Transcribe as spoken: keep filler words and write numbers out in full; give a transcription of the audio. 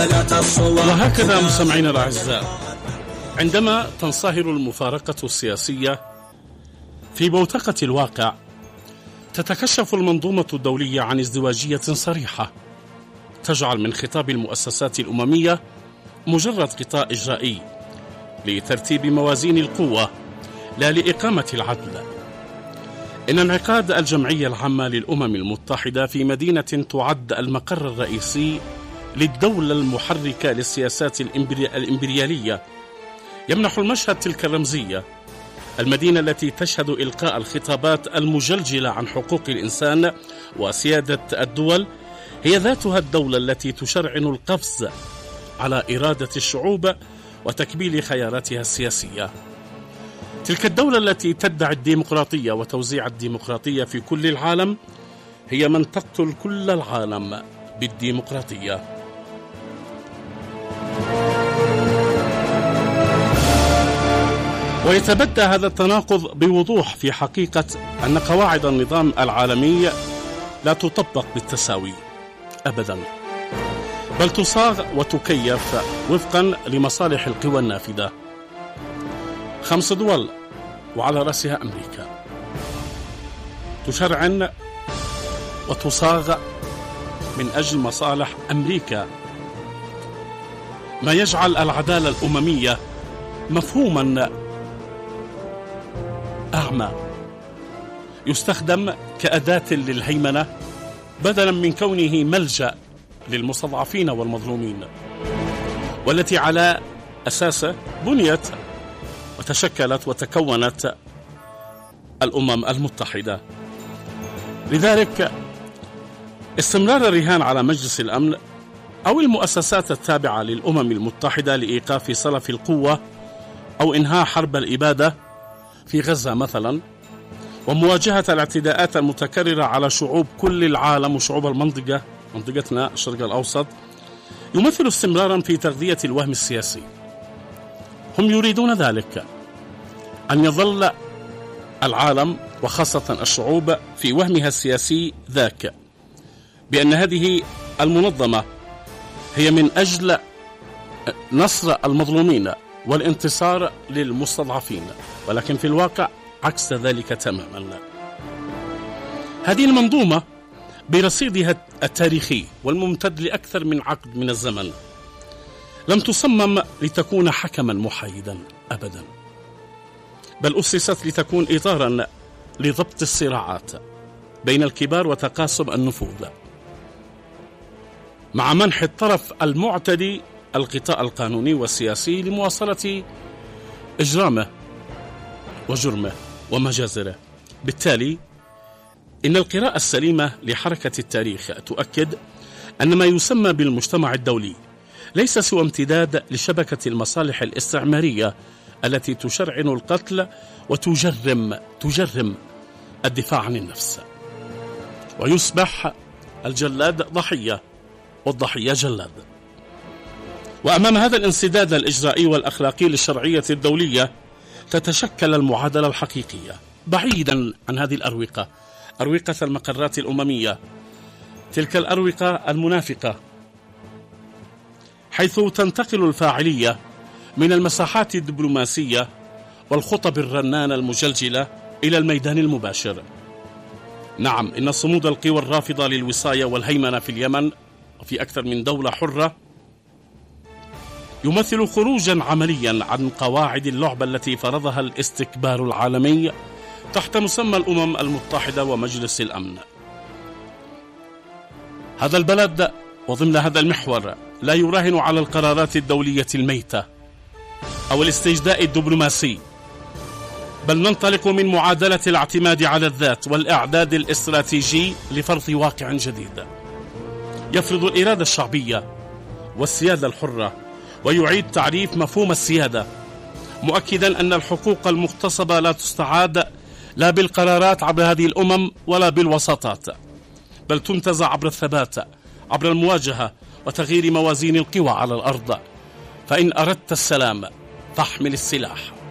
وهكذا مستمعينا الأعزاء، عندما تنصهر المفارقة السياسية في بوتقة الواقع تتكشف المنظومة الدولية عن ازدواجية صريحة تجعل من خطاب المؤسسات الأممية مجرد قطاع إجرائي لترتيب موازين القوة لا لإقامة العدل. إن انعقاد الجمعية العامة للأمم المتحدة في مدينة تعد المقر الرئيسي للدولة المحركة للسياسات الإمبريالية يمنح المشهد تلك الرمزية، المدينة التي تشهد إلقاء الخطابات المجلجلة عن حقوق الإنسان وسيادة الدول، هي ذاتها الدولة التي تشرعن القفز على إرادة الشعوب وتكبيل خياراتها السياسية. تلك الدولة التي تدعي الديمقراطية وتوزيع الديمقراطية في كل العالم هي من تقتل كل العالم بالديمقراطية. ويتبدى هذا التناقض بوضوح في حقيقة أن قواعد النظام العالمي لا تطبق بالتساوي أبدا، بل تصاغ وتكيف وفقا لمصالح القوى النافذة. خمس دول وعلى رأسها أمريكا تشرعن وتصاغ من أجل مصالح أمريكا، ما يجعل العدالة الأممية مفهوما أعمى يستخدم كأداة للهيمنة بدلا من كونه ملجأ للمستضعفين والمظلومين، والتي على أساسه بنيت وتشكلت وتكونت الأمم المتحدة. لذلك استمرار الرهان على مجلس الأمن أو المؤسسات التابعة للأمم المتحدة لإيقاف سلف القوة أو إنهاء حرب الإبادة في غزة مثلا، ومواجهة الاعتداءات المتكررة على شعوب كل العالم وشعوب المنطقة منطقتنا الشرق الأوسط، يمثل استمرارا في تغذية الوهم السياسي. هم يريدون ذلك، أن يظل العالم وخاصة الشعوب في وهمها السياسي ذاك بأن هذه المنظمة هي من أجل نصر المظلومين والانتصار للمستضعفين، ولكن في الواقع عكس ذلك تماما. هذه المنظومة برصيدها التاريخي والممتد لأكثر من عقد من الزمن لم تصمم لتكون حكما محايدا أبدا، بل أسست لتكون إطارا لضبط الصراعات بين الكبار وتقاسم النفوذ، مع منح الطرف المعتدي الغطاء القانوني والسياسي لمواصلة إجرامه وجرمه ومجازره. بالتالي إن القراءة السليمة لحركة التاريخ تؤكد أن ما يسمى بالمجتمع الدولي ليس سوى امتداد لشبكة المصالح الاستعمارية التي تشرعن القتل وتجرم تجرم الدفاع عن النفس، ويصبح الجلاد ضحية والضحية جلاد. وأمام هذا الانسداد الإجرائي والأخلاقي للشرعية الدولية تتشكل المعادلة الحقيقية بعيدا عن هذه الأروقة، أروقة المقرات الأممية، تلك الأروقة المنافقة، حيث تنتقل الفاعلية من المساحات الدبلوماسية والخطب الرنانة المجلجلة إلى الميدان المباشر. نعم، إن صمود القوى الرافضة للوصاية والهيمنة في اليمن وفي أكثر من دولة حرة يمثل خروجا عمليا عن قواعد اللعبة التي فرضها الاستكبار العالمي تحت مسمى الأمم المتحدة ومجلس الأمن. هذا البلد وضمن هذا المحور لا يراهن على القرارات الدولية الميتة أو الاستجداء الدبلوماسي، بل ننطلق من معادلة الاعتماد على الذات والإعداد الاستراتيجي لفرض واقع جديد يفرض الإرادة الشعبية والسيادة الحرة، ويعيد تعريف مفهوم السيادة، مؤكدا أن الحقوق المغتصبة لا تستعاد لا بالقرارات عبر هذه الأمم ولا بالوساطات، بل تنتزع عبر الثبات، عبر المواجهة وتغيير موازين القوى على الأرض. فإن أردت السلام فاحمل السلاح.